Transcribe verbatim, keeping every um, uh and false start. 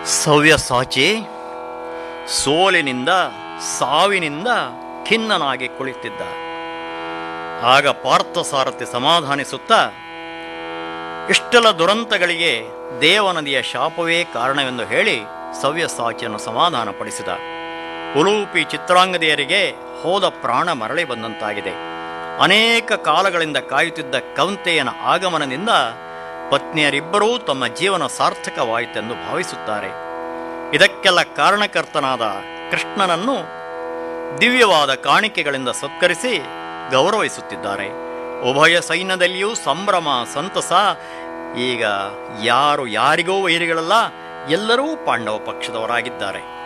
ಸವ್ಯಸಾಚಿ ಸೋಲಿನಿಂದ ಸಾವಿನಿಂದ ಖಿನ್ನನಾಗಿ ಕುಳಿತಿದ್ದ. ಆಗ ಪಾರ್ಥಸಾರಥಿ ಸಮಾಧಾನಿಸುತ್ತಾ, ಇಷ್ಟೆಲ್ಲ ದುರಂತಗಳಿಗೆ ದೇವನದಿಯ ಶಾಪವೇ ಕಾರಣವೆಂದು ಹೇಳಿ ಸವ್ಯಸಾಚಿಯನ್ನು ಸಮಾಧಾನಪಡಿಸಿದ. ಉಲೂಪಿ ಚಿತ್ರಾಂಗದೆಯರಿಗೆ ಹೋದ ಪ್ರಾಣ ಮರಳಿ ಬಂದಂತಾಗಿದೆ. ಅನೇಕ ಕಾಲಗಳಿಂದ ಕಾಯುತ್ತಿದ್ದ ಕೌಂತೆಯನ ಆಗಮನದಿಂದ ಪತ್ನಿಯರಿಬ್ಬರೂ ತಮ್ಮ ಜೀವನ ಸಾರ್ಥಕವಾಯಿತೆಂದು ಭಾವಿಸುತ್ತಾರೆ. ಇದಕ್ಕೆಲ್ಲ ಕಾರಣಕರ್ತನಾದ ಕೃಷ್ಣನನ್ನು ದಿವ್ಯವಾದ ಕಾಣಿಕೆಗಳಿಂದ ಸತ್ಕರಿಸಿ ಗೌರವಿಸುತ್ತಿದ್ದಾರೆ. ಉಭಯ ಸೈನ್ಯದಲ್ಲಿಯೂ ಸಂಭ್ರಮ ಸಂತಸ. ಈಗ ಯಾರು ಯಾರಿಗೂ ವೈರಿಗಳಲ್ಲ, ಎಲ್ಲರೂ ಪಾಂಡವ ಪಕ್ಷದವರಾಗಿದ್ದಾರೆ.